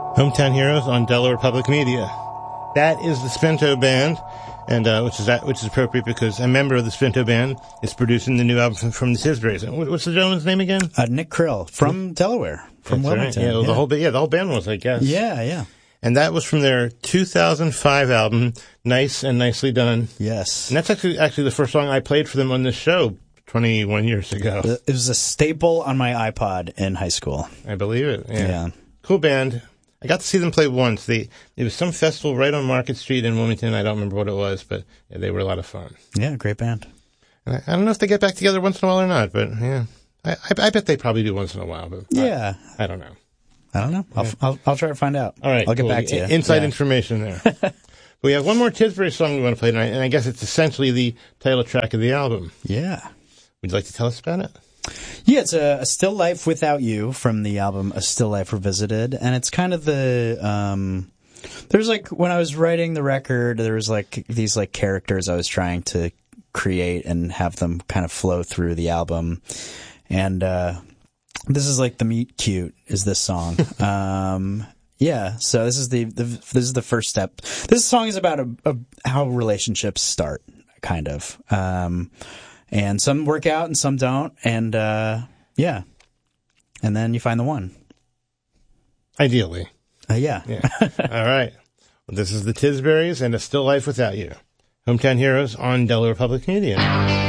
Hometown Heroes on Delaware Public Media. That is the Spinto Band, and which is appropriate because a member of the Spinto Band is producing the new album from the Tisburys. What's the gentleman's name again? Nick Krill from Delaware, from Wilmington. Right. Yeah, the whole band was, I guess. Yeah. And that was from their 2005 album, Nice and Nicely Done. Yes. And that's actually the first song I played for them on this show 21 years ago. It was a staple on my iPod in high school. I believe it. Yeah. Cool band. I got to see them play once. It was some festival right on Market Street in Wilmington. I don't remember what it was, but they were a lot of fun. Yeah, great band. And I don't know if they get back together once in a while or not, but yeah. I bet they probably do once in a while, but yeah. I don't know. I'll try to find out. All right. I'll get back to you. Inside information there. We have one more Tisbury song we want to play tonight, and I guess it's essentially the title track of the album. Yeah. Would you like to tell us about it? Yeah, it's a Still Life Without You from the album A Still Life Revisited, and it's kind of the there's like when I was writing the record, there was like these like characters I was trying to create and have them kind of flow through the album, and this is like the meet cute is this song. Yeah, so this is the first step. This song is about how relationships start, kind of. And some work out and some don't, and yeah. And then you find the one. Ideally. Yeah. All right. Well, this is the Tisburys and A Still Life Without You. Hometown Heroes on Delaware Public Media.